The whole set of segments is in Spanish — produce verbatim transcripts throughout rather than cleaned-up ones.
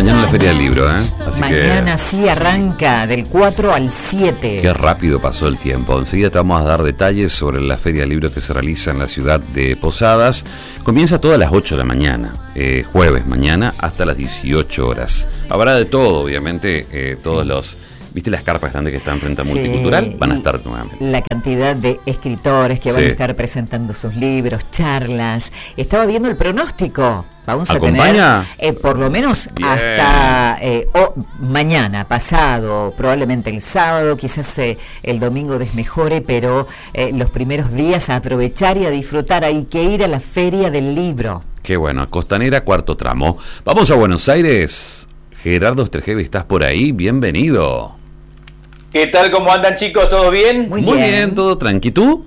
Mañana la Feria del Libro, ¿eh? Así Mañana que, sí arranca, del cuatro al siete. Qué rápido pasó el tiempo. Enseguida te vamos a dar detalles sobre la Feria del Libro que se realiza en la ciudad de Posadas. Comienza todas las ocho de la mañana, eh, jueves mañana, hasta las dieciocho horas. Habrá de todo, obviamente, eh, todos sí. los... ¿Viste las carpas grandes que están frente a sí, Multicultural? Van a estar nuevamente. La cantidad de escritores que sí. van a estar presentando sus libros, charlas. Estaba viendo el pronóstico. Vamos a ¿Acompaña? tener, eh, por lo menos Bien. hasta eh, oh, mañana, pasado, probablemente el sábado, quizás eh, el domingo desmejore, pero eh, los primeros días a aprovechar y a disfrutar. Hay que ir a la Feria del Libro. Qué bueno, Costanera, cuarto tramo. Vamos a Buenos Aires. Gerardo Streghevi, ¿estás por ahí? Bienvenido. ¿Qué tal? ¿Cómo andan, chicos? ¿Todo bien? Muy, Muy bien. bien, todo tranqui. ¿Tú?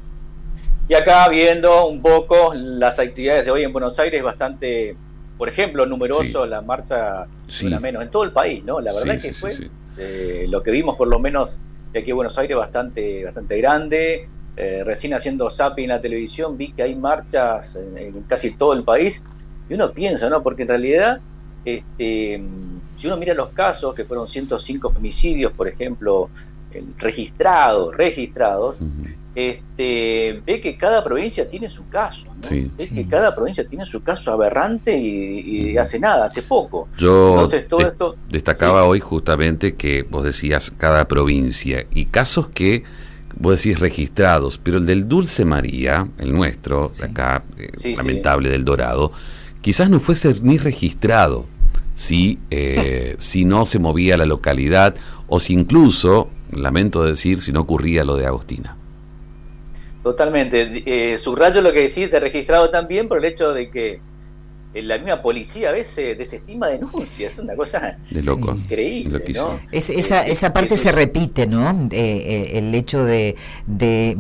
Y acá viendo un poco las actividades de hoy en Buenos Aires, bastante, por ejemplo, numeroso sí. la marcha, sí. una menos, en todo el país, ¿no? La verdad sí, es que sí, fue sí, sí. Eh, lo que vimos, por lo menos de aquí en Buenos Aires, bastante, bastante grande. Eh, recién haciendo zapping en la televisión, vi que hay marchas en, en casi todo el país, y uno piensa, ¿no? Porque en realidad, este, si uno mira los casos, que fueron ciento cinco homicidios, por ejemplo, registrados, registrados, uh-huh. este, ve que cada provincia tiene su caso, ¿no? Sí, ve sí. que cada provincia tiene su caso aberrante y, y uh-huh. hace nada, hace poco. Yo Entonces, todo de- esto, destacaba sí. hoy justamente que vos decías cada provincia y casos que vos decís registrados, pero el del Dulce María, el nuestro, sí. acá, eh, sí, lamentable sí. del Dorado, quizás no fuese ni registrado si, eh, si no se movía la localidad o si incluso, lamento decir, si no ocurría lo de Agostina. Totalmente. Eh, subrayo lo que decís de registrado también por el hecho de que la misma policía a veces desestima denuncias. Es una cosa de loco. increíble, ¿no? Es, esa, esa parte se repite, ¿no? Eh, eh, el hecho de, de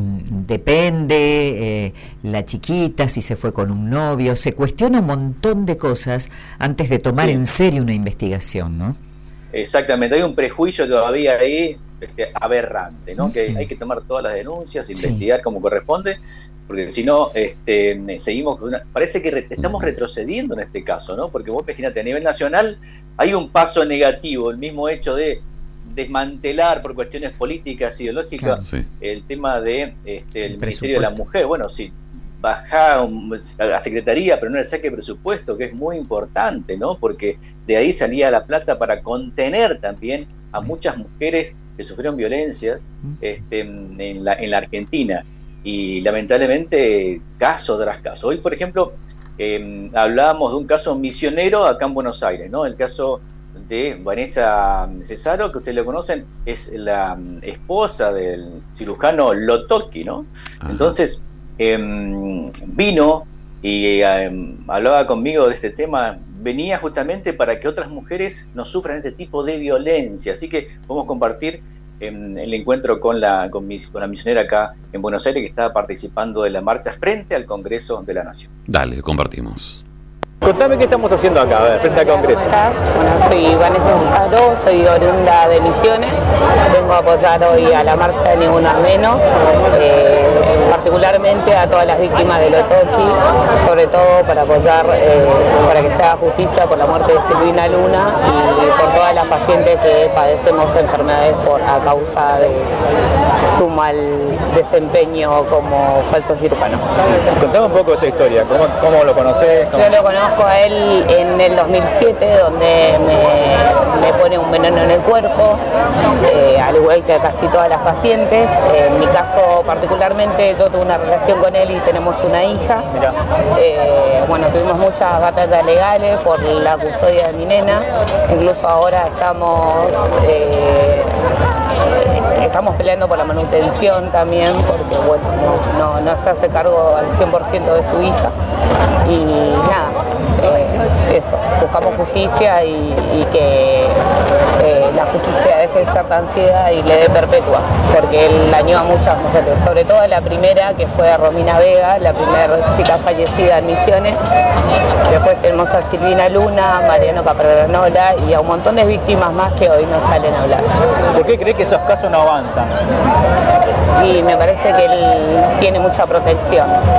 depende, eh, la chiquita, si se fue con un novio, se cuestiona un montón de cosas antes de tomar sí. en serio una investigación, ¿no? Exactamente, hay un prejuicio todavía ahí este, aberrante, ¿no? Uh-huh. Que hay que tomar todas las denuncias, investigar sí. como corresponde, porque si no, este, seguimos, una, parece que re, estamos retrocediendo en este caso, ¿no? Porque vos imagínate, a nivel nacional hay un paso negativo, el mismo hecho de desmantelar por cuestiones políticas, ideológicas, claro, sí. el tema de este, el, el Ministerio de la Mujer. Bueno, sí, bajar a la Secretaría, pero no le saque presupuesto, que es muy importante, ¿no? Porque de ahí salía la plata para contener también a muchas mujeres que sufrieron violencia este, en, la, en la Argentina. Y lamentablemente, caso tras caso. Hoy, por ejemplo, eh, hablábamos de un caso misionero acá en Buenos Aires, ¿no? El caso de Vanessa Cesaro, que ustedes lo conocen, es la esposa del cirujano Lotocki, ¿no? Ajá. Entonces, eh, vino y eh, hablaba conmigo de este tema, venía justamente para que otras mujeres no sufran este tipo de violencia. Así que vamos a compartir en el encuentro con la, con, mis, con la misionera acá en Buenos Aires, que estaba participando de la marcha frente al Congreso de la Nación. Dale, compartimos. Contame qué estamos haciendo acá, a ver, frente al Congreso. ¿Cómo estás? Bueno, soy Vanessa Cesaro, soy oriunda de Misiones, vengo a apoyar hoy a la marcha de Ni Una Menos, eh, particularmente a todas las víctimas de Lotocki, sobre todo para apoyar, eh, para que se haga justicia por la muerte de Silvina Luna y por todas las pacientes que padecemos enfermedades por, a causa de su mal desempeño como falso cirujano. Contame un poco esa historia, ¿cómo, cómo lo conocés? ¿Cómo? Yo lo conozco a él en el dos mil siete, donde me, me pone un veneno en el cuerpo, eh, al igual que a casi todas las pacientes. En mi caso particularmente, yo tuve una relación con él y tenemos una hija. Eh, bueno, tuvimos muchas batallas legales por la custodia de mi nena, incluso ahora estamos... Eh, Estamos peleando por la manutención también, porque bueno, no, no, no se hace cargo al cien por ciento de su hija. Y nada, eh, eso, buscamos justicia y, y que eh, la justicia deje de ser tan ciega y le dé perpetua, porque él dañó a muchas mujeres, sobre todo a la primera, que fue a Romina Vega, la primera chica fallecida en Misiones. Después tenemos a Silvina Luna, Mariano Capranola y a un montón de víctimas más que hoy no salen a hablar. ¿Por qué cree que esos casos no avanzan? Y me parece que él tiene mucha protección,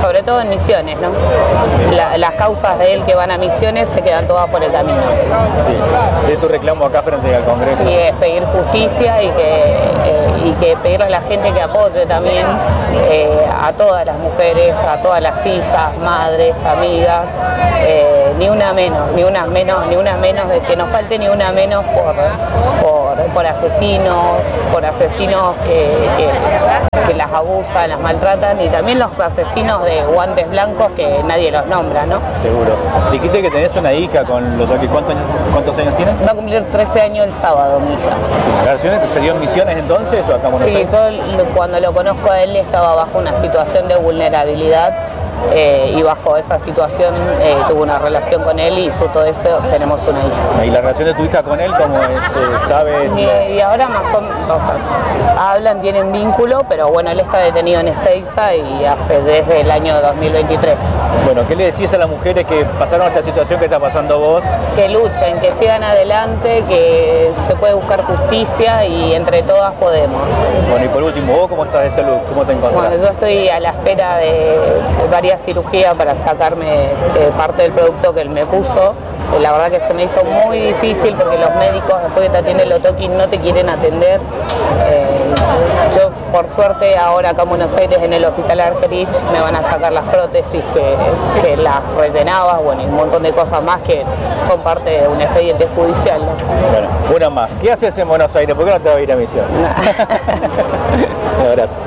sobre todo en Misiones, ¿no? Sí. La, las causas de él que van a Misiones se quedan todas por el camino. Sí. ¿Es tu reclamo acá frente al Congreso? Sí, es pedir justicia y que, eh, y que pedirle a la gente que apoye también eh, a todas las mujeres, a todas las hijas, madres, amigas, eh, ni una menos, ni una menos, ni una menos, de que nos falte ni una menos por, por, por asesinos, por asesinos que, que, que las abusan, las maltratan, y también los asesinos de guantes blancos que nadie los nombra, ¿no? Seguro. Dijiste que tenés una hija con los que ¿cuántos años, cuántos años tienes? Va a cumplir trece años el sábado, mi hija. ¿La relación se dio en Misiones entonces o acá en Buenos Sí, Aires? todo, cuando lo conozco a él estaba bajo una situación de vulnerabilidad. Eh, y bajo esa situación eh, tuve una relación con él y fruto de eso tenemos una hija. ¿Y la relación de tu hija con él cómo es? Eh, ¿Sabe? Y, y ahora más o menos, o sea, hablan, tienen vínculo, pero bueno, él está detenido en Ezeiza y hace desde el año dos mil veintitrés. Bueno, ¿qué le decís a las mujeres que pasaron esta situación que está pasando vos? Que luchen, que sigan adelante, que se puede buscar justicia y entre todas podemos. Bueno, y por último, ¿vos cómo estás de salud? ¿Cómo te encontrás? Bueno, yo estoy a la espera de, de varias cirugías para sacarme eh, parte del producto que él me puso. Eh, la verdad que se me hizo muy difícil porque los médicos después que te atienden el Otoki no te quieren atender. Eh, yo por suerte ahora acá en Buenos Aires en el Hospital Argerich me van a sacar las prótesis que, que las rellenaba, bueno, y un montón de cosas más que son parte de un expediente judicial, ¿no? Bueno, una más. ¿Qué haces en Buenos Aires? ¿Por qué no te vas a ir a Misión? Un abrazo.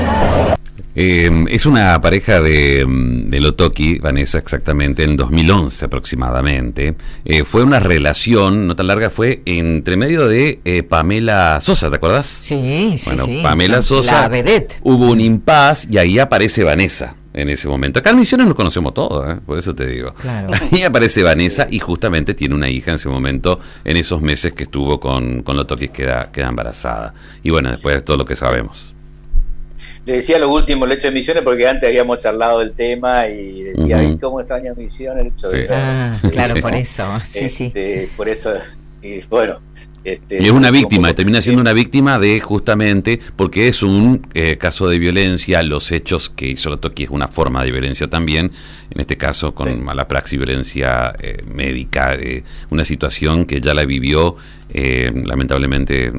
Eh, es una pareja de, de Lotoki, Vanessa, exactamente, en dos mil once aproximadamente. Eh, fue una relación, no tan larga, fue entre medio de eh, Pamela Sosa, ¿te acordás? Sí, sí, bueno, sí. Pamela Sosa, la vedette. Hubo un impas y ahí aparece Vanessa en ese momento. Acá en Misiones nos conocemos todos, ¿eh? Por eso te digo. Claro. Ahí aparece Vanessa y justamente tiene una hija en ese momento, en esos meses que estuvo con, con Lotoki, queda, queda embarazada. Y bueno, después de todo lo que sabemos. Le decía lo último, el hecho de Misiones, porque antes habíamos charlado del tema y decía, uh-huh. ¿y cómo extraña Misiones? El hecho sí. de ah, claro, sí. por eso, sí, este, sí. Por eso, y bueno. Este, y es una víctima, termina siendo una víctima de justamente, porque es un eh, caso de violencia, los hechos que hizo Lotoki es una forma de violencia también, en este caso con sí. mala praxis, violencia eh, médica, eh, una situación que ya la vivió eh, lamentablemente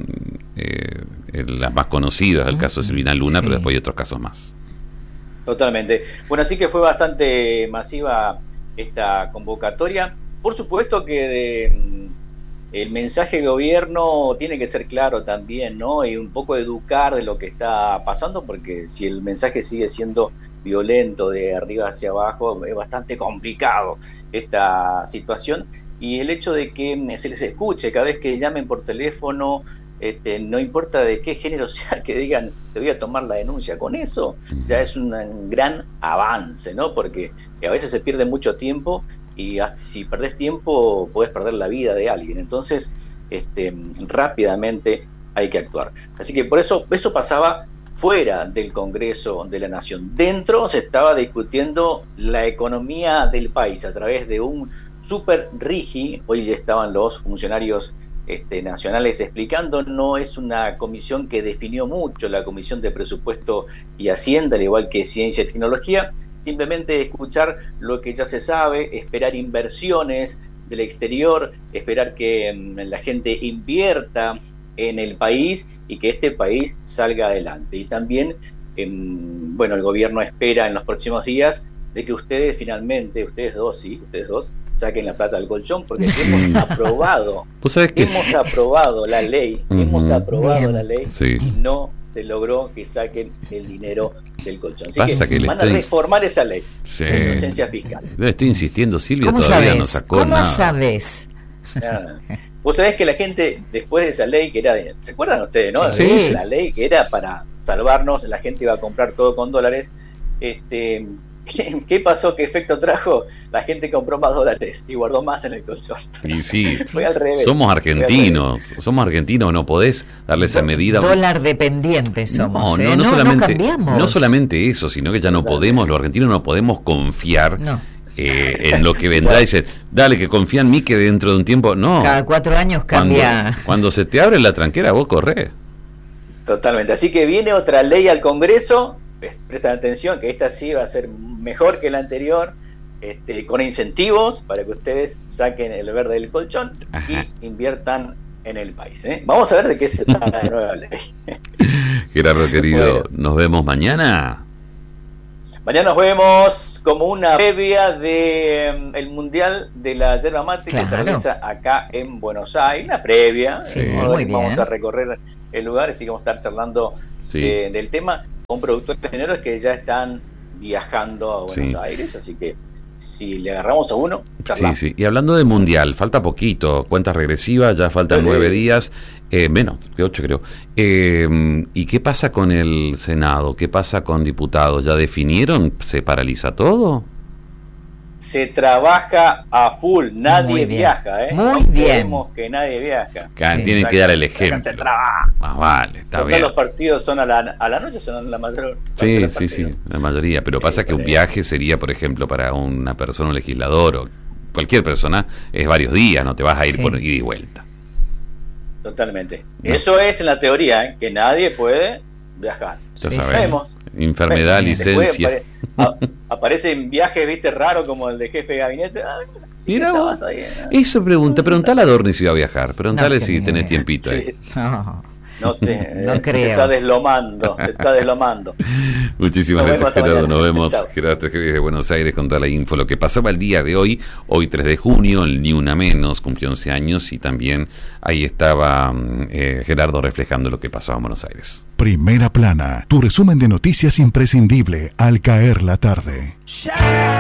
eh, las más conocidas, el caso de Silvina Luna, sí. pero después hay otros casos más. Totalmente. Bueno, así que fue bastante masiva esta convocatoria. Por supuesto que de, el mensaje de gobierno tiene que ser claro también, ¿no? Y un poco educar de lo que está pasando, porque si el mensaje sigue siendo violento de arriba hacia abajo, es bastante complicado esta situación. Y el hecho de que se les escuche cada vez que llamen por teléfono, Este, no importa de qué género sea, que digan, te voy a tomar la denuncia, con eso ya es un gran avance, ¿no? Porque a veces se pierde mucho tiempo y si perdés tiempo podés perder la vida de alguien, entonces este, rápidamente hay que actuar. Así que por eso eso pasaba fuera del Congreso de la Nación. Dentro se estaba discutiendo la economía del país a través de un super RIGI. Hoy ya estaban los funcionarios Este, nacionales explicando, no es una comisión que definió mucho, la Comisión de Presupuesto y Hacienda, al igual que Ciencia y Tecnología, simplemente escuchar lo que ya se sabe, esperar inversiones del exterior, esperar que um, la gente invierta en el país y que este país salga adelante. Y también, um, bueno, el gobierno espera en los próximos días de que ustedes finalmente, ustedes dos, sí, ustedes dos, saquen la plata del colchón, porque hemos aprobado, ¿Vos sabés que hemos sí? aprobado la ley, uh-huh. hemos aprobado Bien. la ley sí. y no se logró que saquen el dinero del colchón. Así Pasa que, que van estoy... a reformar esa ley sí. de inocencia fiscal. Yo estoy insistiendo, Silvia ¿Cómo todavía sabes? no sacó ¿Cómo nada. sabes? Nada. Vos sabés que la gente, después de esa ley que era, de, ¿se acuerdan ustedes, no? Sí, sí. La ley que era para salvarnos, la gente iba a comprar todo con dólares, este... ¿qué pasó? ¿Qué efecto trajo? La gente compró más dólares y guardó más en el colchón. Y sí, fue al revés. Somos argentinos, somos argentinos, no podés darle esa medida. Dólar dependientes somos. No, no, ¿eh? no, no, solamente, no cambiamos. No solamente eso, sino que ya no podemos, los argentinos no podemos confiar no. eh, en lo que vendrá. Dicen, dale, que confía en mí que dentro de un tiempo. No. Cada cuatro años cambia. Cuando, cuando se te abre la tranquera, vos corrés. Totalmente. Así que viene otra ley al Congreso prestan atención que esta sí va a ser mejor que la anterior, este, con incentivos para que ustedes saquen el verde del colchón. Ajá. Y inviertan en el país, ¿eh? Vamos a ver de qué se trata la nueva ley. Gerardo querido, bueno, nos vemos mañana. Mañana nos vemos como una previa de um, el Mundial de la Yerba Mate, claro, que se realiza acá en Buenos Aires, una previa. Sí, eh, muy vamos bien. a recorrer el lugar, así que vamos a estar charlando sí. de, del tema con productores mineros que ya están viajando a Buenos sí. Aires, así que si le agarramos a uno, charlamos. Sí, sí. Y hablando de Mundial, falta poquito, cuentas regresivas, ya faltan sí. nueve días, eh, menos, que ocho creo. Eh, ¿Y qué pasa con el Senado? ¿Qué pasa con diputados? ¿Ya definieron? ¿Se paraliza todo? Se trabaja a full, nadie viaja, ¿eh? Muy no bien. queremos que nadie viaja. Sí. Tienen que dar el ejemplo. Se trabaja. Más vale, está Todos bien. Los partidos son a la, a la noche, son la mayor. Sí, sí, sí, la mayoría. Pero pasa que un viaje sería, por ejemplo, para una persona, un legislador o cualquier persona, es varios días, no te vas a ir sí. por ida y vuelta. Totalmente. No. Eso es en la teoría, ¿eh? Que nadie puede viajar. Ya sí, sabemos. Enfermedad, bueno, licencia. Apare a aparecen viajes, viste, raros como el de jefe de gabinete. Ah, sí. Mira vos. Ahí, ¿no? Eso pregunta, preguntale a Dorni si va a viajar. Preguntale no, si no, tenés tiempito sí. ahí. No. No te, no eh, creo. Te está deslomando, te está deslomando. Muchísimas nos gracias, Gerardo. Nos vemos, Chao. Gerardo de Buenos Aires, con toda la info. Lo que pasaba el día de hoy, hoy tres de junio, el Ni Una Menos, cumplió once años y también ahí estaba eh, Gerardo reflejando lo que pasaba en Buenos Aires. Primera Plana, tu resumen de noticias imprescindible al caer la tarde.